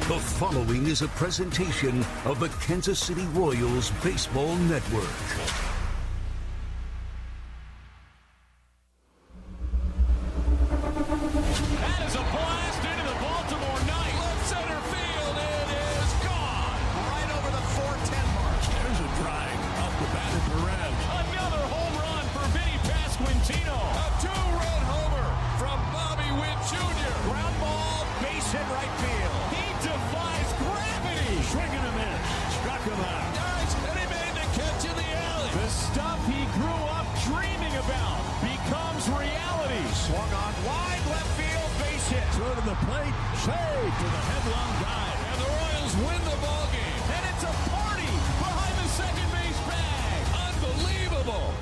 The following is a presentation of the Kansas City Royals Baseball Network. That is a blast into the Baltimore night. Left center field. It is gone. Right over the 410 mark. There's a drive off the bat of Perez. Another home run for Vinny Pasquantino. A two-run homer from Bobby Witt Jr. Ground ball, base hit right field. He defies gravity. Swing and a miss. Struck him out. Nice, and he made the catch in the alley. The stuff he grew up dreaming about becomes reality. Swung on wide left field, base hit. Throw to the plate, saved to the headlong dive. And the Royals win the ball game. And it's a party behind the second base bag. Unbelievable.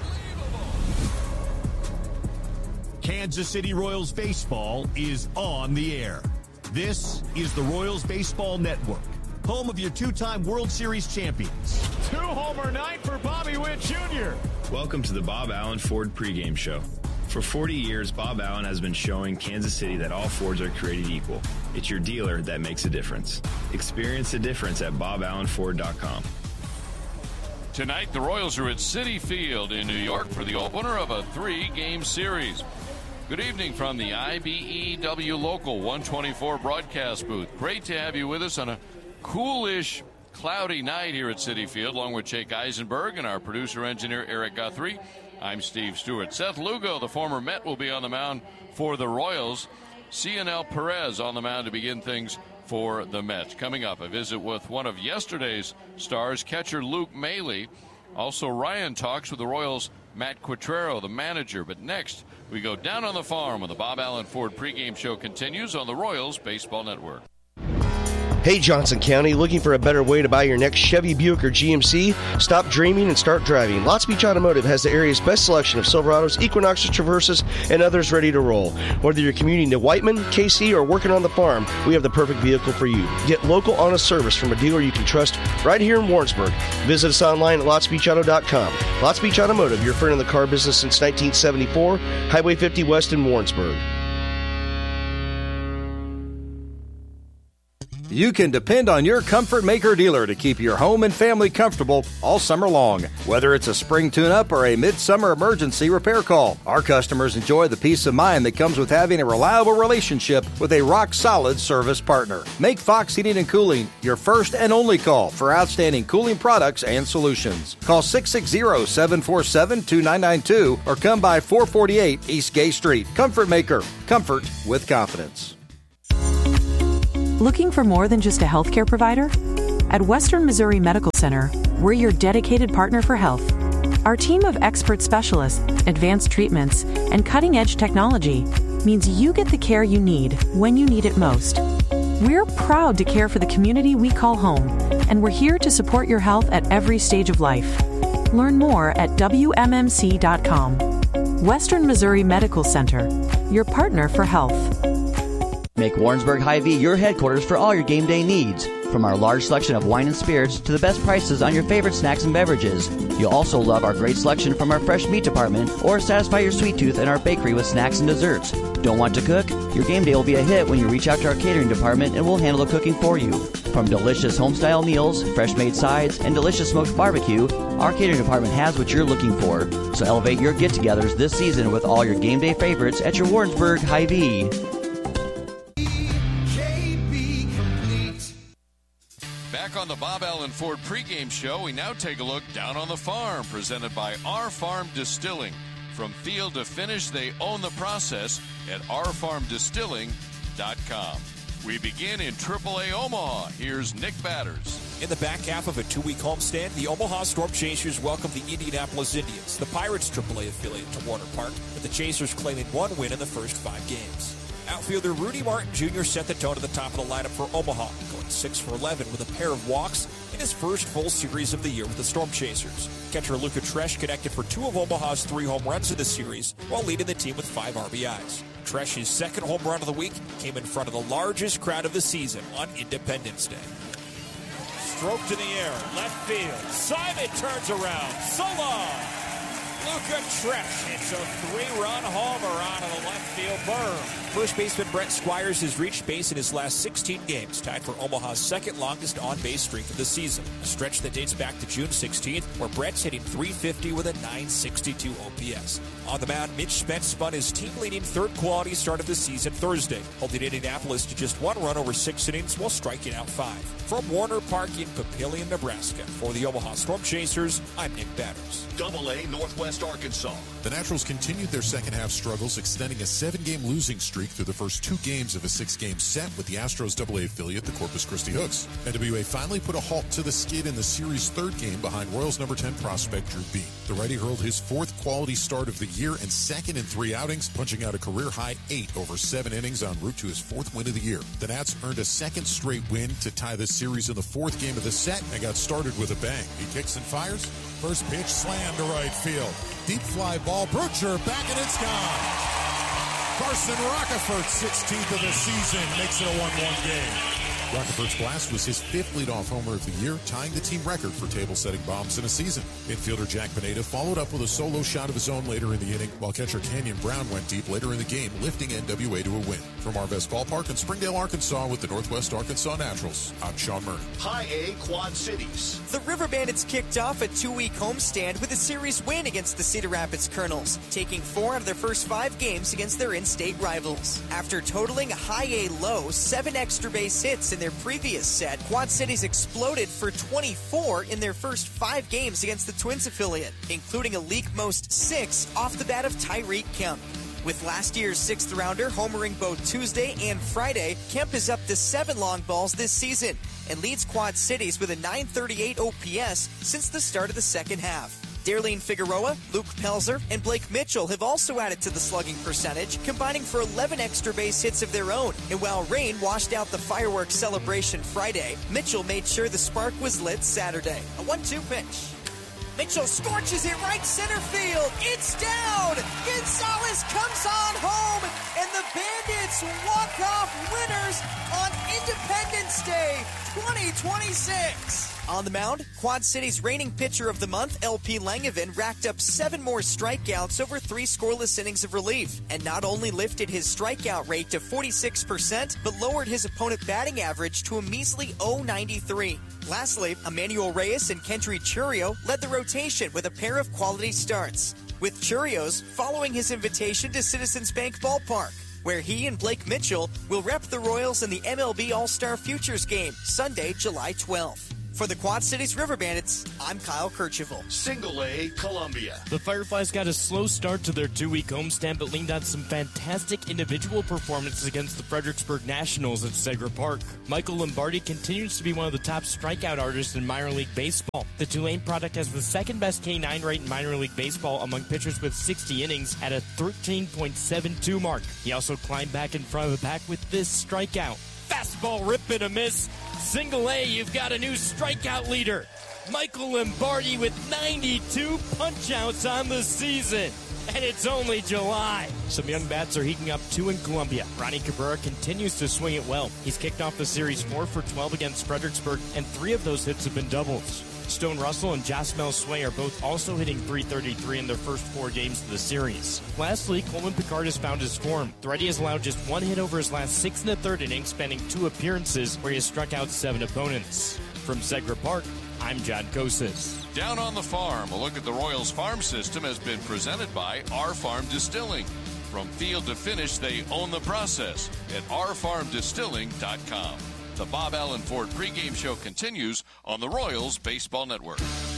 Kansas City Royals baseball is on the air. This is the Royals Baseball Network, home of your two-time World Series champions. Two-homer night for Bobby Witt Jr. Welcome to the Bob Allen Ford pregame show. For 40 years, Bob Allen has been showing Kansas City that all Fords are created equal. It's your dealer that makes a difference. Experience the difference at BobAllenFord.com. Tonight, the Royals are at Citi Field in New York for the opener of a 3-game series. Good evening from the IBEW Local 124 broadcast booth. Great to have you with us on a coolish, cloudy night here at Citi Field, along with Jake Eisenberg and our producer-engineer Eric Guthrie. I'm Steve Stewart. Seth Lugo, the former Met, will be on the mound for the Royals. Cionel Perez on the mound to begin things for the Mets. Coming up, a visit with one of yesterday's stars, catcher Luke Maile. Also, Ryan talks with the Royals' Matt Quatrero, the manager. But next, we go down on the farm when the Bob Allen Ford pregame show continues on the Royals Baseball Network. Hey, Johnson County, looking for a better way to buy your next Chevy, Buick, or GMC? Stop dreaming and start driving. Lots Beach Automotive has the area's best selection of Silverados, Equinoxes, Traverses, and others ready to roll. Whether you're commuting to Whiteman, KC, or working on the farm, we have the perfect vehicle for you. Get local, honest service from a dealer you can trust right here in Warrensburg. Visit us online at LottsBeachAuto.com. Lots Beach Automotive, your friend in the car business since 1974, Highway 50 West in Warrensburg. You can depend on your Comfort Maker dealer to keep your home and family comfortable all summer long. Whether it's a spring tune-up or a midsummer emergency repair call, our customers enjoy the peace of mind that comes with having a reliable relationship with a rock-solid service partner. Make Fox Heating and Cooling your first and only call for outstanding cooling products and solutions. Call 660-747-2992 or come by 448 East Gay Street. Comfort Maker. Comfort with confidence. Looking for more than just a healthcare provider? At Western Missouri Medical Center, we're your dedicated partner for health. Our team of expert specialists, advanced treatments, and cutting-edge technology means you get the care you need when you need it most. We're proud to care for the community we call home, and we're here to support your health at every stage of life. Learn more at WMMC.com. Western Missouri Medical Center, your partner for health. Make Warrensburg Hy-Vee your headquarters for all your game day needs. From our large selection of wine and spirits to the best prices on your favorite snacks and beverages. You'll also love our great selection from our fresh meat department or satisfy your sweet tooth in our bakery with snacks and desserts. Don't want to cook? Your game day will be a hit when you reach out to our catering department and we'll handle the cooking for you. From delicious home-style meals, fresh-made sides, and delicious smoked barbecue, our catering department has what you're looking for. So elevate your get-togethers this season with all your game day favorites at your Warrensburg Hy-Vee. Back on the Bob Allen Ford pregame show, we now take a look down on the farm, presented by Our Farm Distilling. From field to finish, they own the process at ourfarmdistilling.com. We begin in AAA Omaha. Here's Nick Batters. In the back half of a 2-week homestand, the Omaha Storm Chasers welcome the Indianapolis Indians, the Pirates' AAA affiliate, to Warner Park, with the Chasers claiming one win in the first 5 games. Outfielder Rudy Martin Jr. set the tone at the top of the lineup for Omaha, going 6 for 11 with a pair of walks in his first full series of the year with the Storm Chasers. Catcher Luca Tresh connected for 2 of Omaha's 3 home runs in the series, while leading the team with 5 RBIs. Tresh's second home run of the week came in front of the largest crowd of the season on Independence Day. Stroked in the air, left field. Simon turns around. So long. Luka Tresh hits a 3-run homer out of the left field berm. First baseman Brent Squires has reached base in his last 16 games, tied for Omaha's second longest on-base streak of the season. A stretch that dates back to June 16th, where Brent's hitting .350 with a .962 OPS. On the mound, Mitch Spence spun his team-leading third quality start of the season Thursday, holding Indianapolis to just 1 run over 6 innings while striking out 5. From Warner Park in Papillion, Nebraska, for the Omaha Storm Chasers, I'm Nick Batters. AA Northwest Arkansas. The Naturals continued their second-half struggles, extending a 7-game losing streak through the first 2 games of a 6-game set with the Astros AA affiliate, the Corpus Christi Hooks. NWA finally put a halt to the skid in the series' 3rd game behind Royals number 10 prospect Drew Beam. The righty hurled his 4th quality start of the year and 2nd in 3 outings, punching out a career-high 8 over 7 innings en route to his 4th win of the year. The Nats earned a 2nd straight win to tie the series in the 4th game of the set and got started with a bang. He kicks and fires. First pitch slammed to right field. Deep fly ball. Broocher back and it's gone. Carson Rockefeller's 16th of the season makes it a 1-1 game. Rockefeller's blast was his 5th leadoff homer of the year, tying the team record for table-setting bombs in a season. Infielder Jack Pineda followed up with a solo shot of his own later in the inning, while catcher Kenyon Brown went deep later in the game, lifting NWA to a win. From Arvest Ballpark in Springdale, Arkansas, with the Northwest Arkansas Naturals, I'm Sean Murray. High A Quad Cities. The River Bandits kicked off a 2-week homestand with a series win against the Cedar Rapids Colonels, taking 4 out of their first 5 games against their in-state rivals. After totaling a high A low 7 extra base hits in their previous set, Quad Cities exploded for 24 in their first 5 games against the Twins affiliate, including a league-most 6 off the bat of Tyreek Kemp. With last year's 6th rounder homering both Tuesday and Friday, Kemp is up to 7 long balls this season and leads Quad Cities with a .938 OPS since the start of the second half. Darlene Figueroa, Luke Pelzer, and Blake Mitchell have also added to the slugging percentage, combining for 11 extra base hits of their own. And while rain washed out the fireworks celebration Friday, Mitchell made sure the spark was lit Saturday. A 1-2 pitch. Mitchell scorches it right center field. It's down. Gonzalez comes on home, and the Bandits walk off winners on Independence Day 2026. On the mound, Quad City's reigning pitcher of the month, LP Langevin, racked up 7 more strikeouts over 3 scoreless innings of relief, and not only lifted his strikeout rate to 46%, but lowered his opponent batting average to a measly .093. Lastly, Emmanuel Reyes and Kendry Churio led the rotation with a pair of quality starts, with Churios following his invitation to Citizens Bank Ballpark, where he and Blake Mitchell will rep the Royals in the MLB All-Star Futures Game, Sunday, July 12th. For the Quad Cities River Bandits, I'm Kyle Kercheval. Single A Columbia. The Fireflies got a slow start to their 2-week homestand, but leaned on some fantastic individual performances against the Fredericksburg Nationals at Segra Park. Michael Lombardi continues to be one of the top strikeout artists in minor league baseball. The Tulane product has the second best K9 rate in minor league baseball among pitchers with 60 innings at a 13.72 mark. He also climbed back in front of the pack with this strikeout. Fastball rip and a miss. Single A, you've got a new strikeout leader. Michael Lombardi with 92 punch-outs on the season. And it's only July. Some young bats are heating up 2 in Columbia. Ronnie Cabrera continues to swing it well. He's kicked off the series 4 for 12 against Fredericksburg, and 3 of those hits have been doubles. Stone Russell and Jasmel Sway are both also hitting .333 in their first 4 games of the series. Lastly, Coleman Picard has found his form. The righty has allowed just 1 hit over his last 6 1/3 innings, spanning 2 appearances where he has struck out 7 opponents. From Segra Park, I'm John Kosas. Down on the farm, a look at the Royals farm system has been presented by Our Farm Distilling. From field to finish, they own the process at ourfarmdistilling.com. The Bob Allen Ford pregame show continues on the Royals Baseball Network.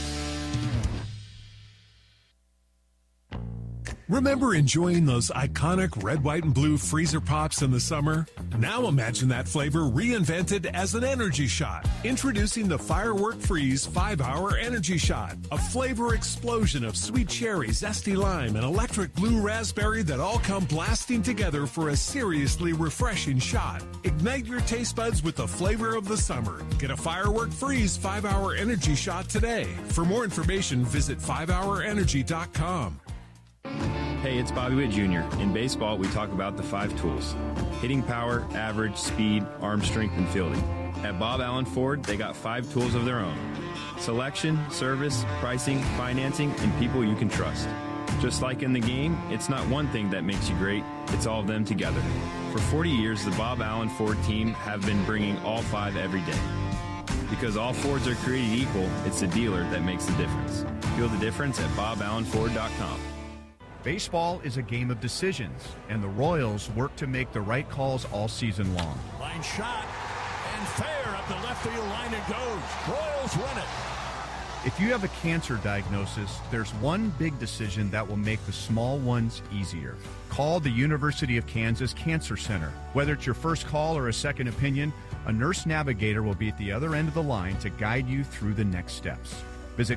Remember enjoying those iconic red, white, and blue freezer pops in the summer? Now imagine that flavor reinvented as an energy shot. Introducing the Firework Freeze 5-Hour Energy Shot. A flavor explosion of sweet cherry, zesty lime, and electric blue raspberry that all come blasting together for a seriously refreshing shot. Ignite your taste buds with the flavor of the summer. Get a Firework Freeze 5-Hour Energy Shot today. For more information, visit 5hourenergy.com. Hey, it's Bobby Witt Jr. In baseball, we talk about the 5 tools: hitting power, average, speed, arm strength, and fielding. At Bob Allen Ford, they got 5 tools of their own: selection, service, pricing, financing, and people you can trust. Just like in the game, it's not one thing that makes you great, it's all of them together. For 40 years, the Bob Allen Ford team have been bringing all 5 every day. Because all Fords are created equal, it's the dealer that makes the difference. Feel the difference at BobAllenFord.com. Baseball is a game of decisions, and the Royals work to make the right calls all season long. Line shot, and fair up the left field line it goes. Royals win it. If you have a cancer diagnosis, there's one big decision that will make the small ones easier. Call the University of Kansas Cancer Center. Whether it's your first call or a second opinion, a nurse navigator will be at the other end of the line to guide you through the next steps. Visit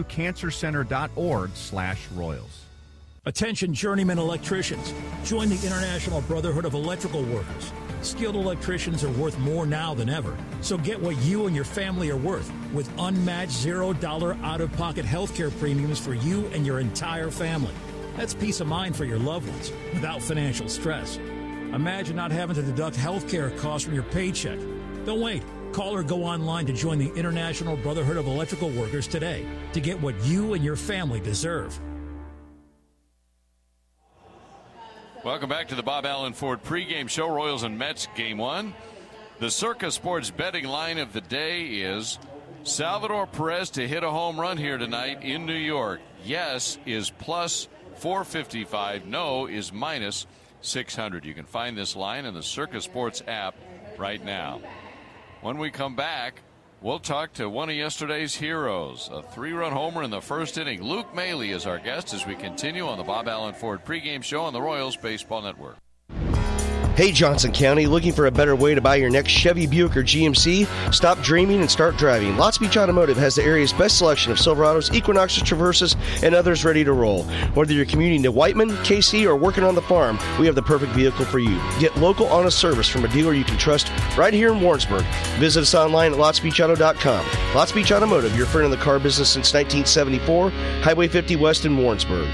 kucancercenter.org/Royals. Attention journeyman electricians. Join the International Brotherhood of Electrical Workers. Skilled electricians are worth more now than ever. So get what you and your family are worth with unmatched $0 out-of-pocket healthcare premiums for you and your entire family. That's peace of mind for your loved ones without financial stress. Imagine not having to deduct healthcare costs from your paycheck. Don't wait. Call or go online to join the International Brotherhood of Electrical Workers today to get what you and your family deserve. Welcome back to the Bob Allen Ford pregame show. Royals and Mets, Game 1. The Circa Sports betting line of the day is Salvador Perez to hit a home run here tonight in New York. Yes is plus 455. No is minus 600. You can find this line in the Circa Sports app right now. When we come back, we'll talk to one of yesterday's heroes, a 3-run homer in the first inning. Luke Maile is our guest as we continue on the Bob Allen Ford pregame show on the Royals Baseball Network. Hey, Johnson County, looking for a better way to buy your next Chevy, Buick, or GMC? Stop dreaming and start driving. Lots Beach Automotive has the area's best selection of Silverados, Equinoxes, Traverses, and others ready to roll. Whether you're commuting to Whiteman, KC, or working on the farm, we have the perfect vehicle for you. Get local, honest service from a dealer you can trust right here in Warrensburg. Visit us online at LotsBeachAuto.com. Lots Beach Automotive, your friend in the car business since 1974, Highway 50 West in Warrensburg.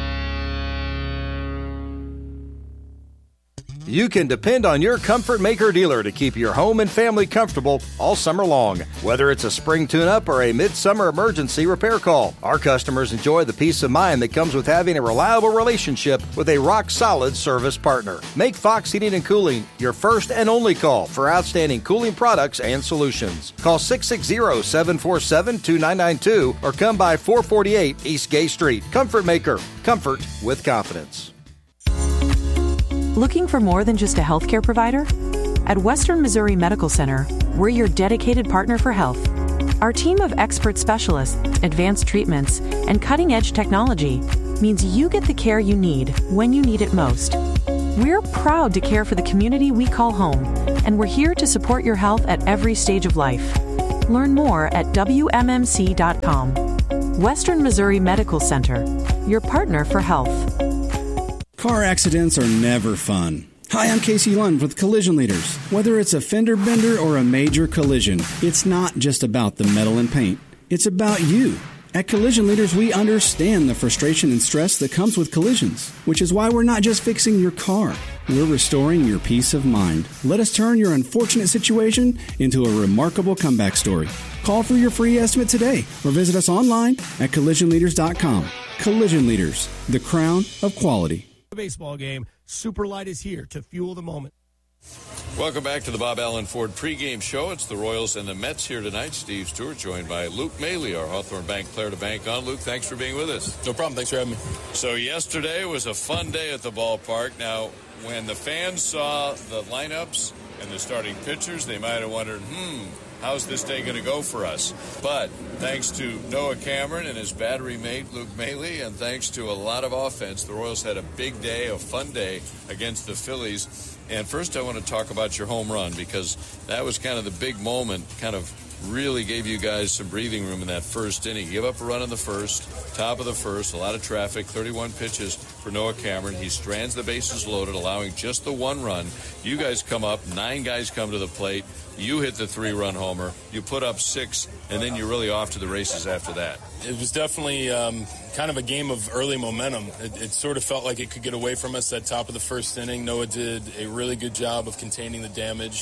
You can depend on your Comfort Maker dealer to keep your home and family comfortable all summer long. Whether it's a spring tune-up or a midsummer emergency repair call, our customers enjoy the peace of mind that comes with having a reliable relationship with a rock-solid service partner. Make Fox Heating and Cooling your first and only call for outstanding cooling products and solutions. Call 660-747-2992 or come by 448 East Gay Street. Comfort Maker. Comfort with confidence. Looking for more than just a healthcare provider? At Western Missouri Medical Center, we're your dedicated partner for health. Our team of expert specialists, advanced treatments, and cutting-edge technology means you get the care you need when you need it most. We're proud to care for the community we call home, and we're here to support your health at every stage of life. Learn more at WMMC.com. Western Missouri Medical Center, your partner for health. Car accidents are never fun. Hi, I'm Casey Lund with Collision Leaders. Whether it's a fender bender or a major collision, it's not just about the metal and paint. It's about you. At Collision Leaders, we understand the frustration and stress that comes with collisions, which is why we're not just fixing your car. We're restoring your peace of mind. Let us turn your unfortunate situation into a remarkable comeback story. Call for your free estimate today or visit us online at collisionleaders.com. Collision Leaders, the crown of quality. Baseball game. Super Light is here to fuel the moment. Welcome back to the Bob Allen Ford pregame show. It's the Royals and the Mets here tonight. Steve Stewart joined by Luke Maile, our Hawthorne Bank player to bank on. Luke, thanks for being with us. No problem. Thanks for having me. So yesterday was a fun day at the ballpark. Now, when the fans saw the lineups and the starting pitchers, they might have wondered, how's this day going to go for us? But thanks to Noah Cameron and his battery mate, Luke Maile, and thanks to a lot of offense, the Royals had a big day, a fun day against the Phillies. And first I want to talk about your home run, because that was kind of the big moment, kind of really gave you guys some breathing room in that first inning. Give up a run in the first, top of the first, a lot of traffic, 31 pitches for Noah Cameron. He strands the bases loaded, allowing just the one run. You guys come up, 9 guys come to the plate. You hit the 3-run homer. You put up 6, and then you're really off to the races after that. It was definitely kind of a game of early momentum. It sort of felt like it could get away from us at top of the first inning. Noah did a really good job of containing the damage.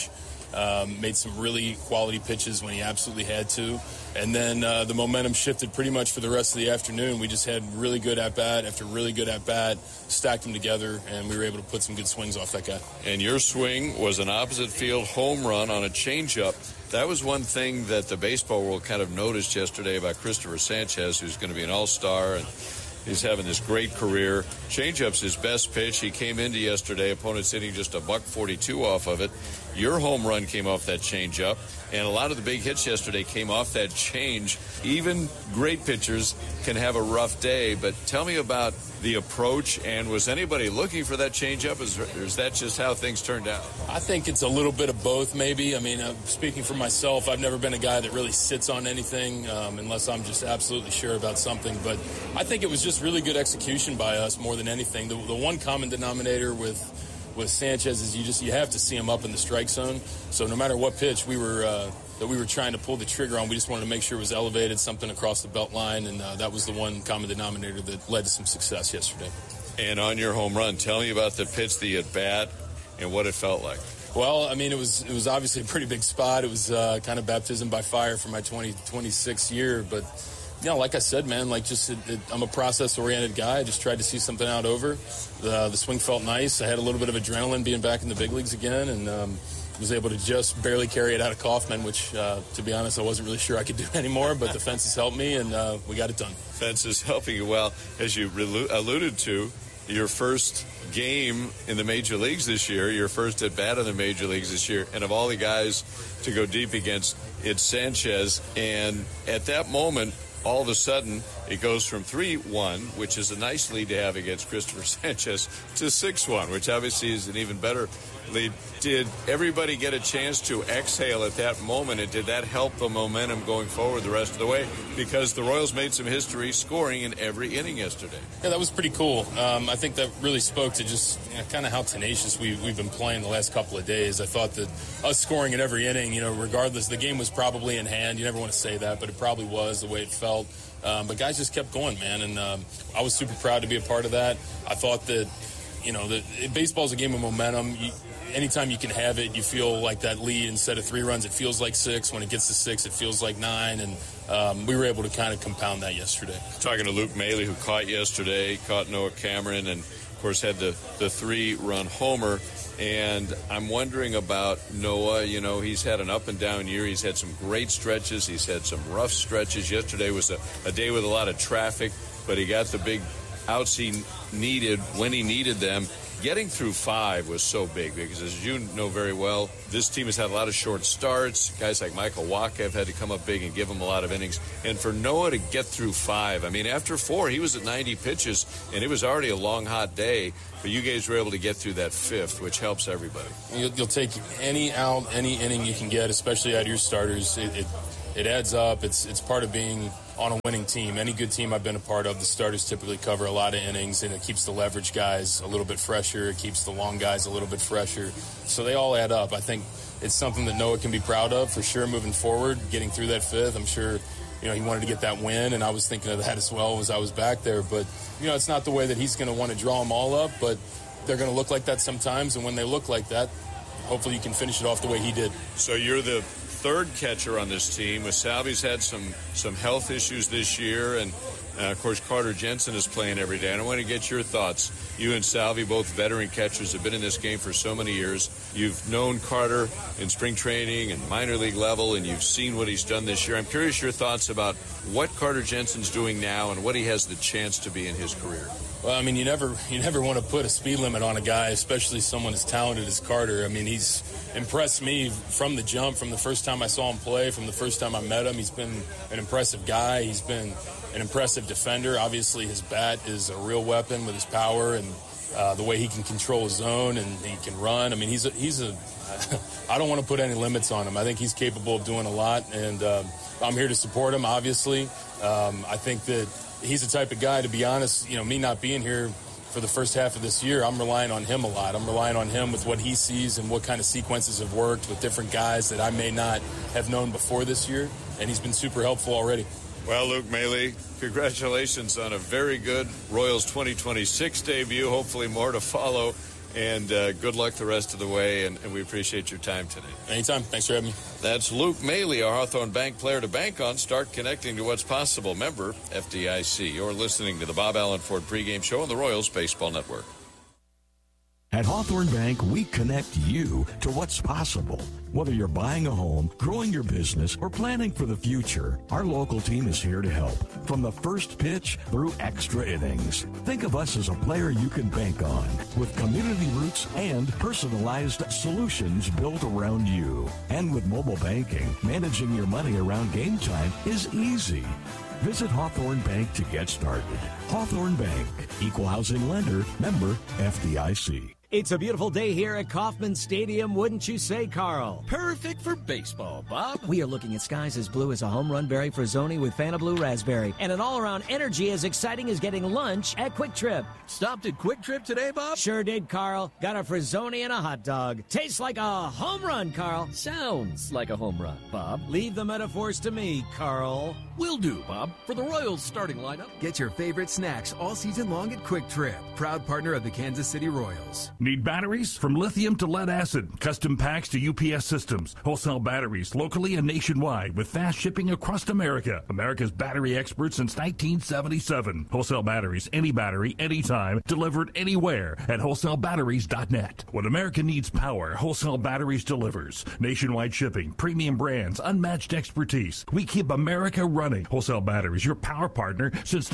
made some really quality pitches when he absolutely had to. And then the momentum shifted pretty much for the rest of the afternoon. We just had really good at-bat after really good at-bat, stacked them together, and we were able to put some good swings off that guy. And your swing was an opposite field home run on a changeup. That was one thing that the baseball world kind of noticed yesterday about Christopher Sanchez, who's going to be an all-star, and he's having this great career. Changeup's his best pitch. He came into yesterday, opponents hitting just $142 off of it. Your home run came off that changeup, and a lot of the big hits yesterday came off that change. Even great pitchers can have a rough day, but tell me about the approach, and was anybody looking for that changeup, or is that just how things turned out? I think it's a little bit of both, maybe. I mean, speaking for myself, I've never been a guy that really sits on anything unless I'm just absolutely sure about something, but I think it was just really good execution by us more than anything. The one common denominator with Sanchez is you have to see him up in the strike zone. So no matter what pitch we were trying to pull the trigger on, we just wanted to make sure it was elevated, something across the belt line, and that was the one common denominator that led to some success yesterday. And on your home run, tell me about the pitch, the at-bat, and what it felt like. Well, I mean, it was obviously a pretty big spot. It was kind of baptism by fire for my 26th year, but like I said, man, I'm a process-oriented guy. I just tried to see something out over. The swing felt nice. I had a little bit of adrenaline being back in the big leagues again, and was able to just barely carry it out of Kaufman, which, to be honest, I wasn't really sure I could do anymore, but the fences helped me, and we got it done. Fences helping you. Well, as you alluded to, your first game in the major leagues this year, your first at-bat in the major leagues this year, and of all the guys to go deep against, it's Sanchez, and at that moment, all of a sudden, it goes from 3-1, which is a nice lead to have against Christopher Sanchez, to 6-1, which obviously is an even better lead. Did everybody get a chance to exhale at that moment, and did that help the momentum going forward the rest of the way? Because the Royals made some history scoring in every inning yesterday. Yeah, that was pretty cool. I think that really spoke to just kind of how tenacious we've been playing the last couple of days. I thought that us scoring in every inning, regardless, the game was probably in hand. You never want to say that, but it probably was the way it felt. But guys just kept going, man, and I was super proud to be a part of that. I thought that, baseball's a game of momentum. Anytime you can have it, you feel like that lead, instead of 3 runs, it feels like 6. When it gets to 6, it feels like 9, and we were able to kind of compound that yesterday. Talking to Luke Maile, who caught yesterday, caught Noah Cameron, and, of course, had the 3-run homer. And I'm wondering about Noah. He's had an up-and-down year. He's had some great stretches. He's had some rough stretches. Yesterday was a day with a lot of traffic, but he got the big outs he needed when he needed them. Getting through 5 was so big because, as you know very well, this team has had a lot of short starts. Guys like Michael Wacha have had to come up big and give him a lot of innings. And for Noah to get through 5, after 4, he was at 90 pitches, and it was already a long, hot day. But you guys were able to get through that 5th, which helps everybody. You'll take any out, any inning you can get, especially out of your starters. It adds up. It's part of being on a winning team. Any good team I've been a part of, the starters typically cover a lot of innings, and it keeps the leverage guys a little bit fresher. It keeps the long guys a little bit fresher. So they all add up. I think it's something that Noah can be proud of for sure moving forward, getting through that 5th. I'm sure, he wanted to get that win, and I was thinking of that as well as I was back there. But, it's not the way that he's going to want to draw them all up, but they're going to look like that sometimes, and when they look like that, hopefully you can finish it off the way he did. So you're the 3rd catcher on this team. Salvi's had some health issues this year, and of course Carter Jensen is playing every day. And I want to get your thoughts. You and Salvi, both veteran catchers, have been in this game for so many years. You've known Carter in spring training and minor league level, and you've seen what he's done this year. I'm curious your thoughts about what Carter Jensen's doing now and what he has the chance to be in his career. Well, you never want to put a speed limit on a guy, especially someone as talented as Carter. He's impressed me from the jump, from the first time I saw him play, from the first time I met him. He's been an impressive guy. He's been an impressive defender. Obviously, his bat is a real weapon with his power and the way he can control his zone and he can run. He's a I don't want to put any limits on him. I think he's capable of doing a lot, and I'm here to support him, obviously. I think that he's the type of guy, to be honest, me not being here for the first half of this year, I'm relying on him a lot. I'm relying on him with what he sees and what kind of sequences have worked with different guys that I may not have known before this year, and he's been super helpful already. Well, Luke Maile, congratulations on a very good Royals 2026 debut. Hopefully more to follow. and good luck the rest of the way, and we appreciate your time today. Anytime. Thanks for having me. That's Luke Maley, our Hawthorne Bank player to bank on. Start connecting to what's possible. Member FDIC. You're listening to the Bob Allen Ford pregame show on the Royals Baseball Network. At Hawthorne Bank, we connect you to what's possible. Whether you're buying a home, growing your business, or planning for the future, our local team is here to help. From the first pitch through extra innings. Think of us as a player you can bank on, with community roots and personalized solutions built around you. And with mobile banking, managing your money around game time is easy. Visit Hawthorne Bank to get started. Hawthorne Bank, equal housing lender, member FDIC. It's a beautiful day here at Kauffman Stadium, wouldn't you say, Carl? Perfect for baseball, Bob. We are looking at skies as blue as a home run berry Frazzoni with Fanta Blue Raspberry, and an all-around energy as exciting as getting lunch at Quick Trip. Stopped at Quick Trip today, Bob? Sure did, Carl. Got a Frazzoni and a hot dog. Tastes like a home run, Carl. Sounds like a home run, Bob. Leave the metaphors to me, Carl. Will do, Bob. For the Royals starting lineup. Get your favorite snacks all season long at Quick Trip, proud partner of the Kansas City Royals. Need batteries? From lithium to lead acid, custom packs to UPS systems, wholesale batteries locally and nationwide with fast shipping across America. America's battery expert since 1977. Wholesale batteries, any battery, anytime, delivered anywhere at wholesalebatteries.net. When America needs power, Wholesale Batteries delivers. Nationwide shipping, premium brands, unmatched expertise. We keep America running. Wholesale Batteries, your power partner since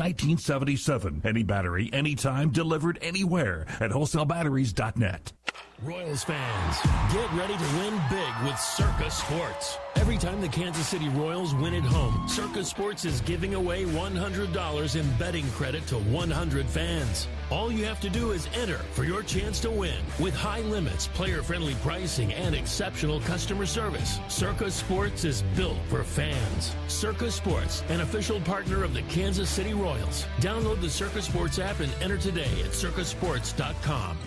1977. Any battery, anytime, delivered anywhere at wholesalebatteries.net. Royals fans, get ready to win big with Circa Sports. Every time the Kansas City Royals win at home, Circa Sports is giving away $100 in betting credit to 100 fans. All you have to do is enter for your chance to win. With high limits, player-friendly pricing, and exceptional customer service, Circa Sports is built for fans. Circa Sports, an official partner of the Kansas City Royals. Download the Circa Sports app and enter today at circasports.com.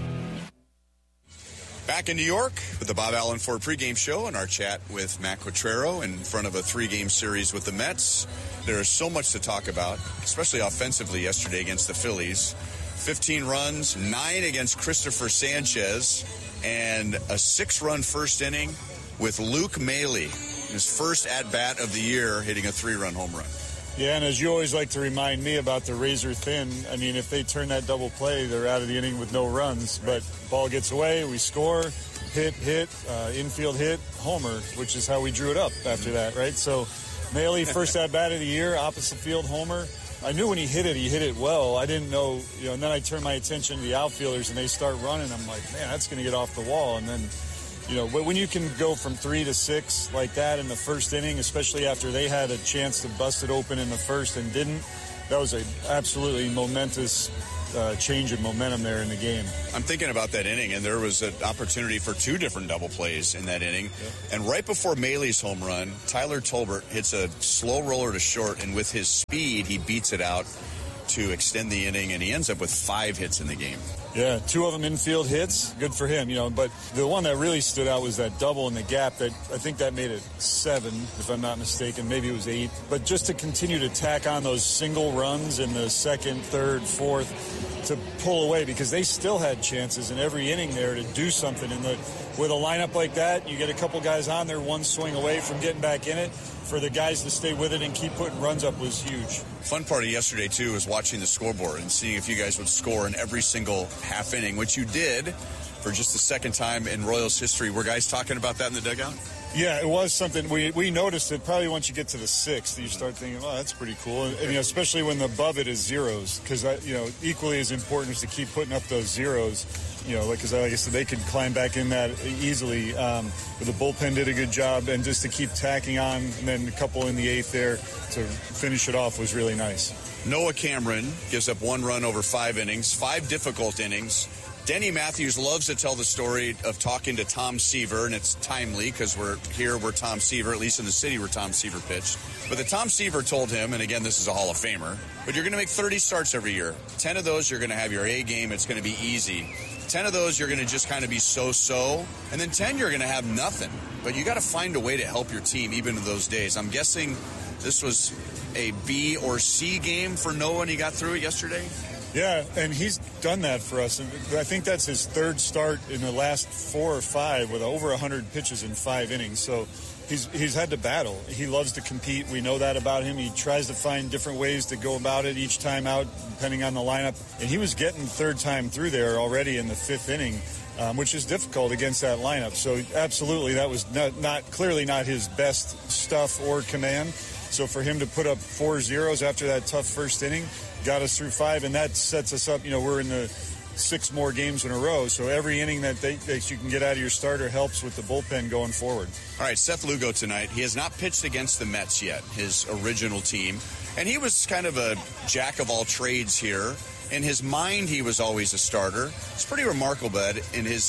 Back in New York with the Bob Allen Ford pregame show and our chat with Matt Quatraro in front of a 3-game series with the Mets. There is so much to talk about, especially offensively yesterday against the Phillies. 15 runs, 9 against Christopher Sanchez, and a 6-run first inning with Luke Maley, his first at-bat of the year, hitting a 3-run home run. Yeah, and as you always like to remind me about the razor thin, I mean, if they turn that double play, they're out of the inning with no runs. But ball gets away, we score, hit, infield hit, homer, which is how we drew it up after that, right? So Maley, first at-bat of the year, opposite field homer. I knew when he hit it well. I didn't know, and then I turned my attention to the outfielders, and they start running. I'm like, man, that's going to get off the wall. And then, when you can go from 3 to 6 like that in the first inning, especially after they had a chance to bust it open in the first and didn't, that was an absolutely momentous change in momentum there in the game. I'm thinking about that inning, and there was an opportunity for 2 different double plays in that inning. Yep. And right before Maley's home run, Tyler Tolbert hits a slow roller to short, and with his speed, he beats it out to extend the inning, and he ends up with 5 hits in the game. Yeah, 2 of them infield hits. Good for him, But the one that really stood out was that double in the gap. That I think that made it 7, if I'm not mistaken. Maybe it was 8. But just to continue to tack on those single runs in the second, third, fourth to pull away, because they still had chances in every inning there to do something. With a lineup like that, you get a couple guys on there, one swing away from getting back in it. For the guys to stay with it and keep putting runs up was huge. Fun part of yesterday, too, was watching the scoreboard and seeing if you guys would score in every single half inning, which you did for just the second time in Royals history. Were guys talking about that in the dugout? Yeah, it was something. We noticed it probably once you get to the 6th, you start thinking, oh, that's pretty cool. And especially when above it is zeros, because, equally as important is to keep putting up those zeros. Because like I said, they could climb back in that easily. But the bullpen did a good job, and just to keep tacking on, and then a couple in the 8th there to finish it off was really nice. Noah Cameron gives up 1 run over 5 innings, 5 difficult innings. Denny Matthews loves to tell the story of talking to Tom Seaver, and it's timely because we're here where Tom Seaver, at least in the city where Tom Seaver pitched. But the Tom Seaver told him, and again, this is a Hall of Famer, but you're going to make 30 starts every year. 10 of those, you're going to have your A game. It's going to be easy. 10 of those, you're going to just kind of be so-so. And then 10, you're going to have nothing. But you got to find a way to help your team even in those days. I'm guessing this was a B or C game for Noah when he got through it yesterday? Yeah, and he's done that for us. And I think that's his third start in the last 4 or 5 with over 100 pitches in 5 innings. So he's had to battle. He loves to compete. We know that about him. He tries to find different ways to go about it each time out, depending on the lineup. And he was getting third time through there already in the 5th inning, which is difficult against that lineup. So absolutely, that was clearly not his best stuff or command. So for him to put up 4 zeros after that tough first inning got us through 5, and that sets us up. We're in the 6 more games in a row, so every inning that you can get out of your starter helps with the bullpen going forward. All right, Seth Lugo tonight. He has not pitched against the Mets yet, his original team, and he was kind of a jack of all trades here. In his mind, he was always a starter. It's pretty remarkable that in his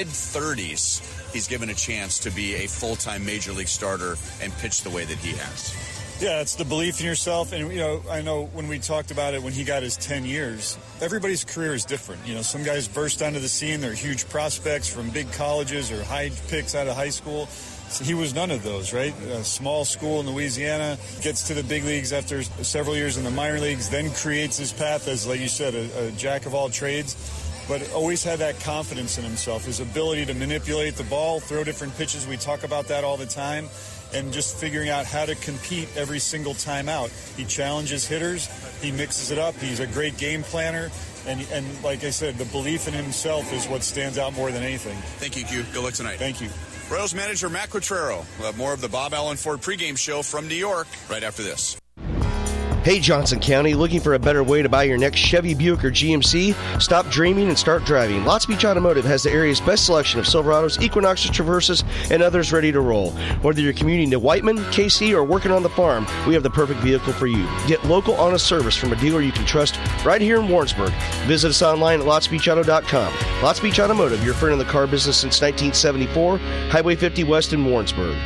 mid-30s, he's given a chance to be a full-time Major League starter and pitch the way that he has. Yeah, it's the belief in yourself. And, I know when we talked about it when he got his 10 years, everybody's career is different. Some guys burst onto the scene. They're huge prospects from big colleges or high picks out of high school. So he was none of those, right? A small school in Louisiana, gets to the big leagues after several years in the minor leagues, then creates his path as, like you said, a jack of all trades. But always had that confidence in himself, his ability to manipulate the ball, throw different pitches. We talk about that all the time. And just figuring out how to compete every single time out. He challenges hitters. He mixes it up. He's a great game planner. And like I said, the belief in himself is what stands out more than anything. Thank you, Q. Good luck tonight. Thank you. Royals manager Matt Quatraro. We'll have more of the Bob Allen Ford pregame show from New York right after this. Hey, Johnson County, looking for a better way to buy your next Chevy, Buick, or GMC? Stop dreaming and start driving. Lots Beach Automotive has the area's best selection of Silverados, Equinoxes, Traverses, and others ready to roll. Whether you're commuting to Whiteman, KC, or working on the farm, we have the perfect vehicle for you. Get local, honest service from a dealer you can trust right here in Warrensburg. Visit us online at lotsbeachauto.com. Lots Beach Automotive, your friend in the car business since 1974, Highway 50 West in Warrensburg.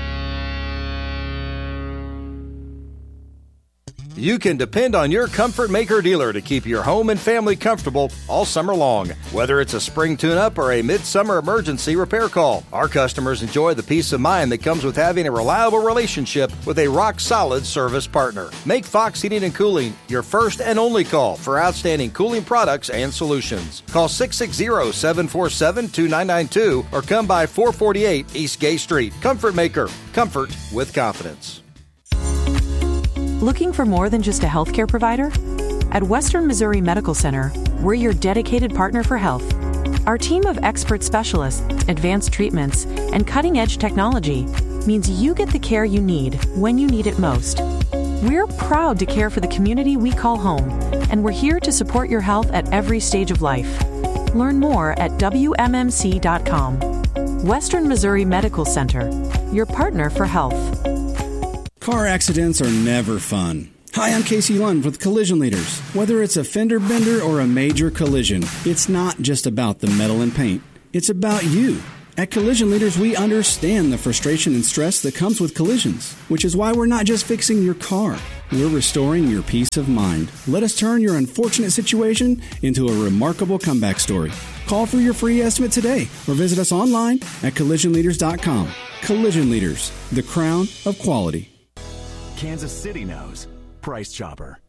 You can depend on your Comfort Maker dealer to keep your home and family comfortable all summer long. Whether it's a spring tune-up or a midsummer emergency repair call, our customers enjoy the peace of mind that comes with having a reliable relationship with a rock-solid service partner. Make Fox Heating and Cooling your first and only call for outstanding cooling products and solutions. Call 660-747-2992 or come by 448 East Gay Street. Comfort Maker. Comfort with confidence. Looking for more than just a healthcare provider? At Western Missouri Medical Center, we're your dedicated partner for health. Our team of expert specialists, advanced treatments, and cutting-edge technology means you get the care you need when you need it most. We're proud to care for the community we call home, and we're here to support your health at every stage of life. Learn more at WMMC.com. Western Missouri Medical Center, your partner for health. Car accidents are never fun. Hi, I'm Casey Lund with Collision Leaders. Whether it's a fender bender or a major collision, it's not just about the metal and paint. It's about you. At Collision Leaders, we understand the frustration and stress that comes with collisions, which is why we're not just fixing your car. We're restoring your peace of mind. Let us turn your unfortunate situation into a remarkable comeback story. Call for your free estimate today or visit us online at collisionleaders.com. Collision Leaders, the crown of quality. Kansas City knows. Price Chopper.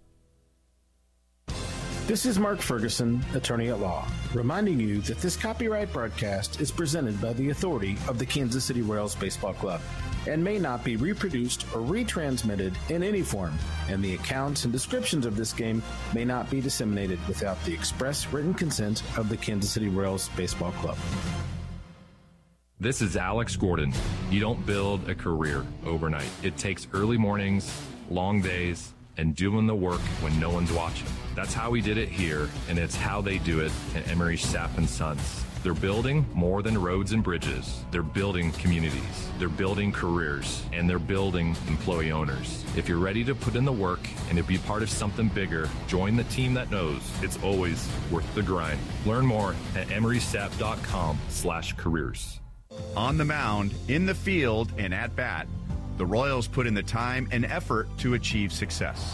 This is Mark Ferguson, attorney at law, reminding you that this copyright broadcast is presented by the authority of the Kansas City Royals Baseball Club and may not be reproduced or retransmitted in any form, and the accounts and descriptions of this game may not be disseminated without the express written consent of the Kansas City Royals Baseball Club. This is Alex Gordon. You don't build a career overnight. It takes early mornings, long days, and doing the work when no one's watching. That's how we did it here, and it's how they do it at Emery Sapp & Sons. They're building more than roads and bridges. They're building communities. They're building careers, and they're building employee owners. If you're ready to put in the work and to be part of something bigger, join the team that knows it's always worth the grind. Learn more at emerysapp.com/careers. On the mound, in the field, and at bat, the Royals put in the time and effort to achieve success.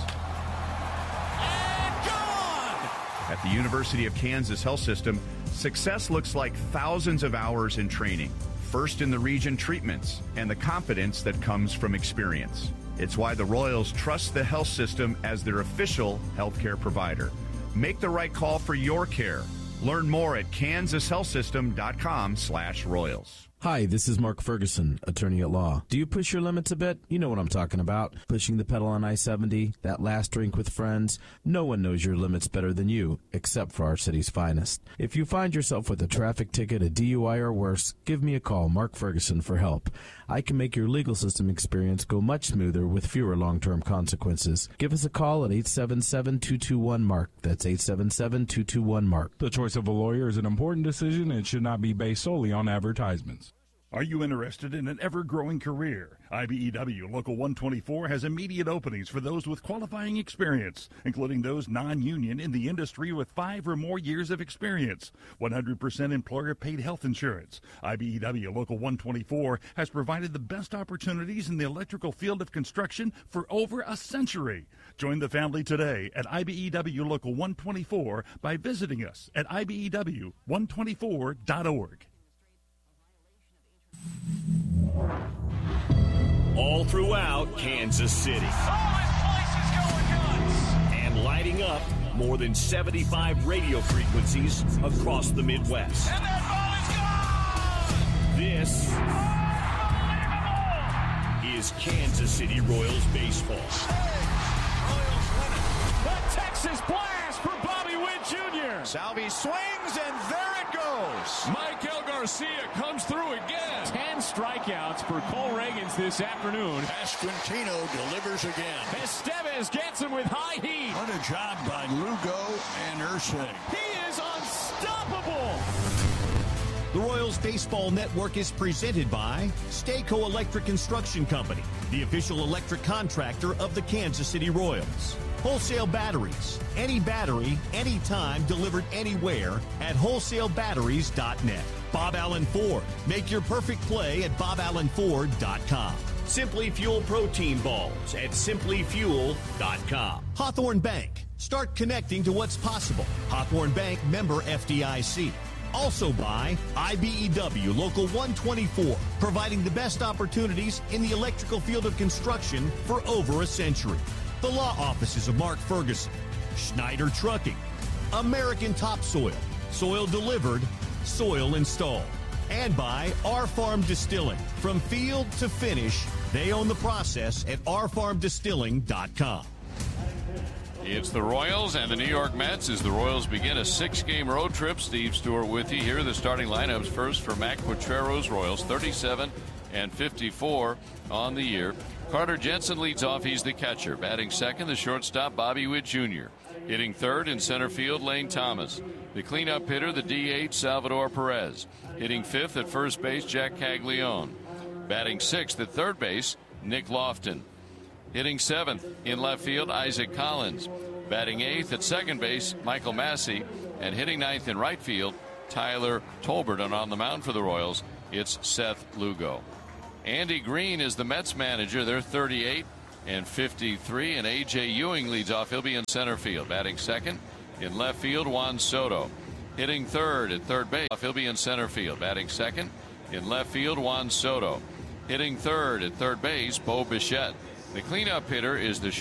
At the University of Kansas Health System, success looks like thousands of hours in training, first in the region treatments, and the confidence that comes from experience. It's why the Royals trust the health system as their official healthcare provider. Make the right call for your care. Learn more at kansashealthsystem.com/Royals. Hi, this is Mark Ferguson, attorney at law. Do you push your limits a bit? You know what I'm talking about. Pushing the pedal on I-70, that last drink with friends. No one knows your limits better than you, except for our city's finest. If you find yourself with a traffic ticket, a DUI, or worse, give me a call, Mark Ferguson, for help. I can make your legal system experience go much smoother with fewer long-term consequences. Give us a call at 877-221-MARK. That's 877-221-MARK. The choice of a lawyer is an important decision and should not be based solely on advertisements. Are you interested in an ever-growing career? IBEW Local 124 has immediate openings for those with qualifying experience, including those non-union in the industry with 5 or more years of experience. 100% employer-paid health insurance. IBEW Local 124 has provided the best opportunities in the electrical field of construction for over a century. Join the family today at IBEW Local 124 by visiting us at IBEW124.org. All throughout Kansas City. And lighting up more than 75 radio frequencies across the Midwest. And that ball is gone! This is Kansas City Royals baseball. Royals win it. The Texas blast for Bobby Witt Jr. Salvi swings, and there it goes. Michael Garcia comes through again. 10 strikeouts for Cole Reagans this afternoon. Pasquantino delivers again. Estevez gets him with high heat. What a job by Lugo and Ursing. He is unstoppable. The Royals Baseball Network is presented by Stayco Electric Construction Company, the official electric contractor of the Kansas City Royals. Wholesale batteries. Any battery, anytime, delivered anywhere at wholesalebatteries.net. Bob Allen Ford. Make your perfect play at boballenford.com. Simply Fuel protein balls at simplyfuel.com. Hawthorne Bank. Start connecting to what's possible. Hawthorne Bank, member FDIC. Also by IBEW Local 124, providing the best opportunities in the electrical field of construction for over a century. The law offices of Mark Ferguson, Schneider Trucking, American Topsoil, soil delivered, soil installed. And by Our Farm Distilling. From field to finish, they own the process at ourfarmdistilling.com. It's the Royals and the New York Mets as the Royals begin a 6-game road trip. Steve Stewart with you. Here are the starting lineups. First for Matt Quatrero's Royals, 37 and 54 on the year. Carter Jensen leads off. He's the catcher. Batting second, the shortstop, Bobby Witt Jr. Hitting third in center field, Lane Thomas. The cleanup hitter, the DH, Salvador Perez. Hitting fifth at first base, Jack Caglione. Batting sixth at third base, Nick Lofton. Hitting seventh in left field, Isaac Collins. Batting eighth at second base, Michael Massey. And hitting ninth in right field, Tyler Tolbert. And on the mound for the Royals, it's Seth Lugo. Andy Green is the Mets manager. They're 38 and 53. And A.J. Ewing leads off. He'll be in center field. Batting second in left field, Juan Soto. Hitting third at third base, he'll be in center field. Batting second in left field, Juan Soto. Hitting third at third base, Bo Bichette. The cleanup hitter is the